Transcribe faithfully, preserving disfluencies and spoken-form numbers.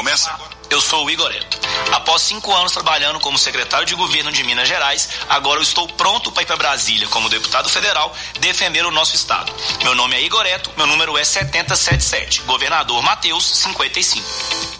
Começa agora. Eu sou o Igoreto. Após cinco anos trabalhando como secretário de governo de Minas Gerais, agora eu estou pronto para ir para Brasília como deputado federal defender o nosso estado. Meu nome é Igoreto, meu número é setenta e setenta e sete, governador Mateus cinquenta e cinco.